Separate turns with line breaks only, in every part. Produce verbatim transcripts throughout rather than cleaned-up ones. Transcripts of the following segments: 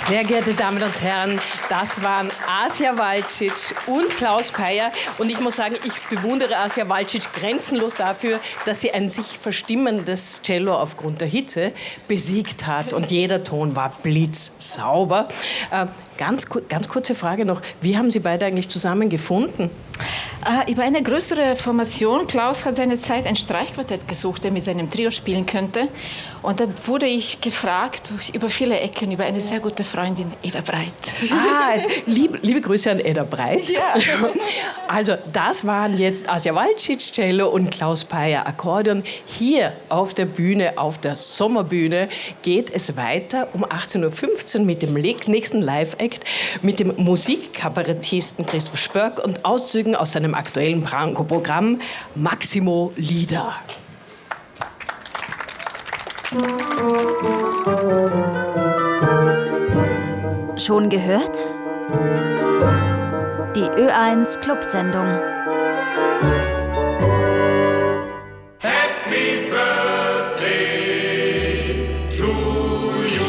Sehr geehrte Damen und Herren, das waren Asia Walcic und Klaus Peyer. Und ich muss sagen, ich bewundere Asia Walcic grenzenlos dafür, dass sie ein sich verstimmendes Cello aufgrund der Hitze besiegt hat. Und jeder Ton war blitzsauber. Äh, ganz, ganz kurze Frage noch. Wie haben Sie beide eigentlich zusammengefunden?
Äh, über eine größere Formation. Klaus hat seine Zeit ein Streichquartett gesucht, der mit seinem Trio spielen könnte. Und da wurde ich gefragt über viele Ecken über eine sehr gute Freundin, Eda Breit.
Ah, lieb, liebe Grüße an Eda Breit.
Ja.
Also das waren jetzt Asia Walcic Cello und Klaus Peyer Akkordeon. Hier auf der Bühne, auf der Sommerbühne, geht es weiter um achtzehn Uhr fünfzehn mit dem nächsten Live-Act, mit dem Musikkabarettisten Christoph Spörk und Auszügen aus seinem aktuellen Branco-Programm Maximo Lieder.
Schon gehört? Die Ö eins Clubsendung.
Happy Birthday to you.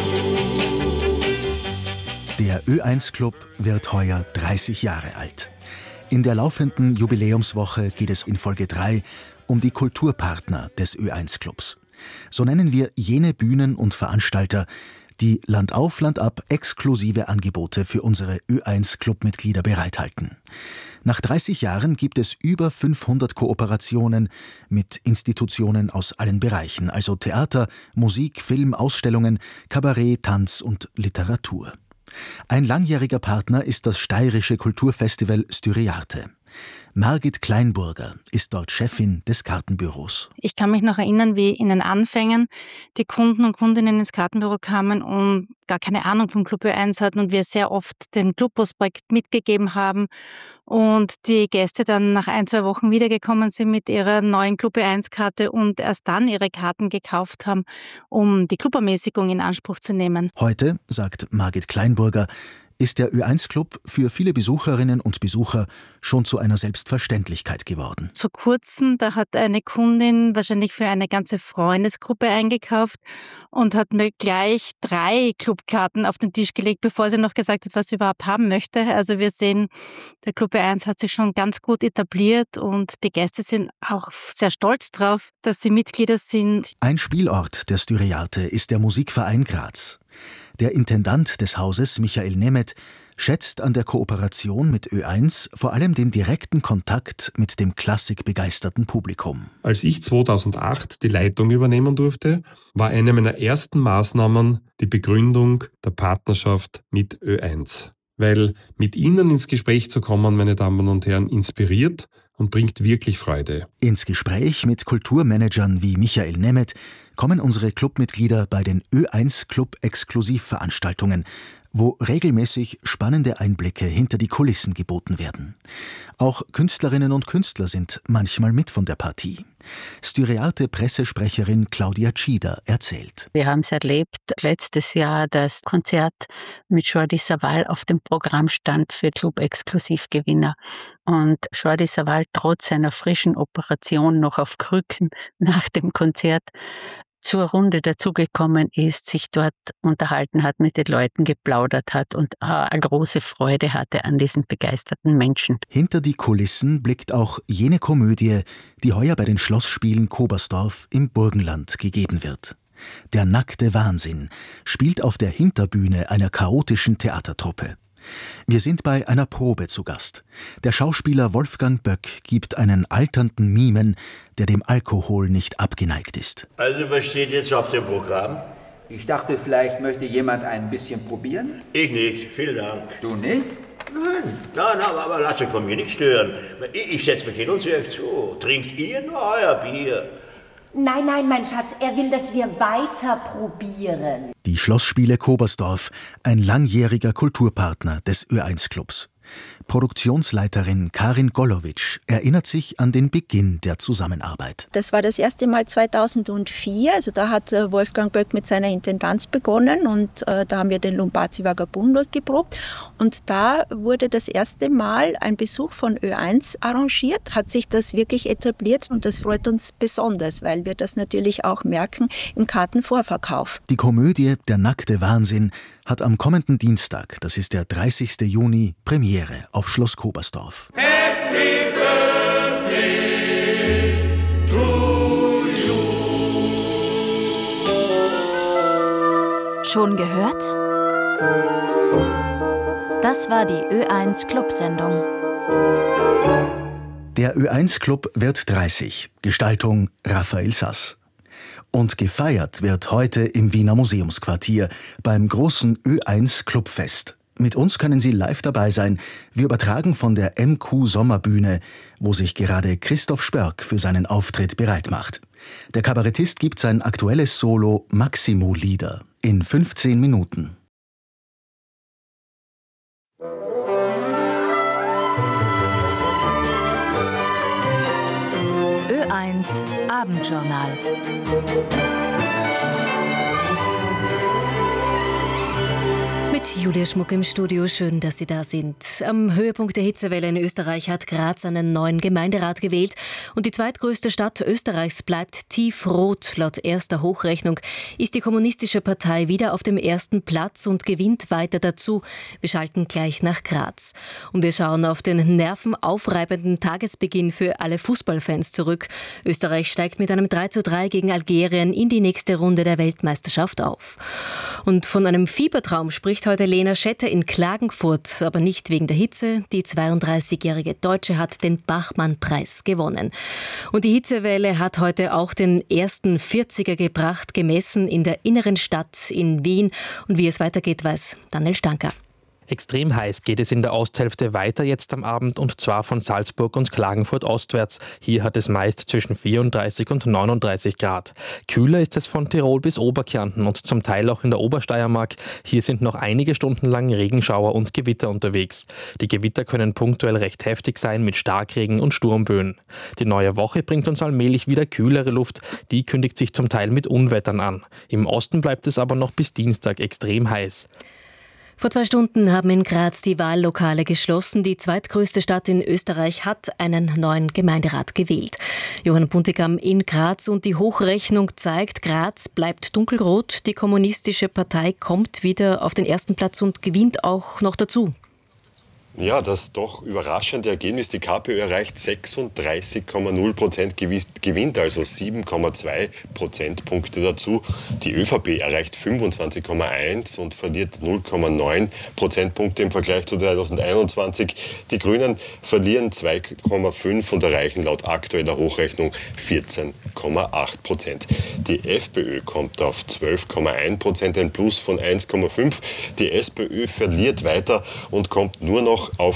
Der Ö eins Club wird heuer dreißig Jahre alt. In der laufenden Jubiläumswoche geht es in Folge drei um die Kulturpartner des Ö eins Clubs. So nennen wir jene Bühnen und Veranstalter, die Land auf, Land ab exklusive Angebote für unsere Ö eins Clubmitglieder bereithalten. Nach dreißig Jahren gibt es über fünfhundert Kooperationen mit Institutionen aus allen Bereichen, also Theater, Musik, Film, Ausstellungen, Kabarett, Tanz und Literatur. Ein langjähriger Partner ist das steirische Kulturfestival Styriarte. Margit Kleinburger ist dort Chefin des Kartenbüros.
Ich kann mich noch erinnern, wie in den Anfängen die Kunden und Kundinnen ins Kartenbüro kamen und gar keine Ahnung vom Club Ö eins hatten und wir sehr oft den Clubhausprojekt mitgegeben haben und die Gäste dann nach ein, zwei Wochen wiedergekommen sind mit ihrer neuen Club Ö eins Karte und erst dann ihre Karten gekauft haben, um die Clubermäßigung in Anspruch zu nehmen.
Heute, sagt Margit Kleinburger, ist der Ö eins Club für viele Besucherinnen und Besucher schon zu einer Selbstverständlichkeit geworden.
Vor kurzem, da hat eine Kundin wahrscheinlich für eine ganze Freundesgruppe eingekauft und hat mir gleich drei Clubkarten auf den Tisch gelegt, bevor sie noch gesagt hat, was sie überhaupt haben möchte. Also wir sehen, der Club Ö eins hat sich schon ganz gut etabliert und die Gäste sind auch sehr stolz drauf, dass sie Mitglieder sind.
Ein Spielort der Styriarte ist der Musikverein Graz. Der Intendant des Hauses, Michael Nemeth, schätzt an der Kooperation mit Ö eins vor allem den direkten Kontakt mit dem klassikbegeisterten Publikum.
Als ich zweitausendacht die Leitung übernehmen durfte, war eine meiner ersten Maßnahmen die Begründung der Partnerschaft mit Ö eins. Weil mit Ihnen ins Gespräch zu kommen, meine Damen und Herren, inspiriert und bringt wirklich Freude.
Ins Gespräch mit Kulturmanagern wie Michael Nemeth kommen unsere Clubmitglieder bei den Ö eins Club Exklusivveranstaltungen, wo regelmäßig spannende Einblicke hinter die Kulissen geboten werden. Auch Künstlerinnen und Künstler sind manchmal mit von der Partie. Styriarte-Pressesprecherin Claudia Tschida erzählt.
Wir haben es erlebt letztes Jahr, das Konzert mit Jordi Savall auf dem Programm stand für Club-Exklusivgewinner. Und Jordi Savall trotz seiner frischen Operation noch auf Krücken nach dem Konzert zur Runde dazugekommen ist, sich dort unterhalten hat, mit den Leuten geplaudert hat und eine große Freude hatte an diesen begeisterten Menschen.
Hinter die Kulissen blickt auch jene Komödie, die heuer bei den Schlossspielen Kobersdorf im Burgenland gegeben wird. Der nackte Wahnsinn spielt auf der Hinterbühne einer chaotischen Theatertruppe. Wir sind bei einer Probe zu Gast. Der Schauspieler Wolfgang Böck gibt einen alternden Mimen, der dem Alkohol nicht abgeneigt ist.
Also was steht jetzt auf dem Programm?
Ich dachte, vielleicht möchte jemand ein bisschen probieren.
Ich nicht, vielen Dank.
Du nicht?
Nein, nein, nein, aber lasst euch von mir nicht stören. Ich, ich setze mich hin und sehe euch zu. Trinkt ihr nur euer Bier?
Nein, nein, mein Schatz, er will, dass wir weiter probieren.
Die Schlossspiele Kobersdorf, ein langjähriger Kulturpartner des Ö eins Clubs. Produktionsleiterin Karin Golowitsch erinnert sich an den Beginn der Zusammenarbeit.
Das war das erste Mal zweitausendvier, also da hat Wolfgang Böck mit seiner Intendanz begonnen und äh, da haben wir den Lumpazzi Vagabundos geprobt und da wurde das erste Mal ein Besuch von Ö eins arrangiert, hat sich das wirklich etabliert und das freut uns besonders, weil wir das natürlich auch merken im Kartenvorverkauf.
Die Komödie Der nackte Wahnsinn hat am kommenden Dienstag, das ist der dreißigsten Juni, Premiere auf Schloss Kobersdorf.
Happy Birthday to you.
Schon gehört? Das war die Ö eins Clubsendung.
Der Ö eins Club wird dreißig. Gestaltung Raphael Sass. Und gefeiert wird heute im Wiener Museumsquartier beim großen Ö eins Clubfest. Mit uns können Sie live dabei sein. Wir übertragen von der M Q Sommerbühne, wo sich gerade Christoph Spörk für seinen Auftritt bereit macht. Der Kabarettist gibt sein aktuelles Solo Maximo Lieder in fünfzehn Minuten.
Ö eins Abendjournal.
Mit Julia Schmuck im Studio, schön, dass Sie da sind. Am Höhepunkt der Hitzewelle in Österreich hat Graz einen neuen Gemeinderat gewählt und die zweitgrößte Stadt Österreichs bleibt tiefrot. Laut erster Hochrechnung ist die Kommunistische Partei wieder auf dem ersten Platz und gewinnt weiter dazu. Wir schalten gleich nach Graz. Und wir schauen auf den nervenaufreibenden Tagesbeginn für alle Fußballfans zurück. Österreich steigt mit einem drei zu drei gegen Algerien in die nächste Runde der Weltmeisterschaft auf. Und von einem Fiebertraum spricht heute Lena Schetter in Klagenfurt, aber nicht wegen der Hitze. Die zweiunddreißigjährige Deutsche hat den Bachmann-Preis gewonnen. Und die Hitzewelle hat heute auch den ersten vierziger gebracht, gemessen in der inneren Stadt in Wien. Und wie es weitergeht, weiß Daniel Stanker.
Extrem heiß geht es in der Osthälfte weiter jetzt am Abend und zwar von Salzburg und Klagenfurt ostwärts. Hier hat es meist zwischen vierunddreißig und neununddreißig Grad. Kühler ist es von Tirol bis Oberkärnten und zum Teil auch in der Obersteiermark. Hier sind noch einige Stunden lang Regenschauer und Gewitter unterwegs. Die Gewitter können punktuell recht heftig sein mit Starkregen und Sturmböen. Die neue Woche bringt uns allmählich wieder kühlere Luft. Die kündigt sich zum Teil mit Unwettern an. Im Osten bleibt es aber noch bis Dienstag extrem heiß.
Vor zwei Stunden haben in Graz die Wahllokale geschlossen. Die zweitgrößte Stadt in Österreich hat einen neuen Gemeinderat gewählt. Johann Puntigam in Graz und die Hochrechnung zeigt, Graz bleibt dunkelrot. Die Kommunistische Partei kommt wieder auf den ersten Platz und gewinnt auch noch dazu.
Ja, das doch überraschende Ergebnis. Die KPÖ erreicht sechsunddreißig Komma null Prozent, gewinnt also sieben Komma zwei Prozentpunkte dazu. Die ÖVP erreicht fünfundzwanzig Komma eins und verliert null Komma neun Prozentpunkte im Vergleich zu zweitausendeinundzwanzig. Die Grünen verlieren zwei Komma fünf und erreichen laut aktueller Hochrechnung vierzehn Komma acht Prozent. Die FPÖ kommt auf zwölf Komma eins Prozent, ein Plus von eins Komma fünf. Die SPÖ verliert weiter und kommt nur noch auf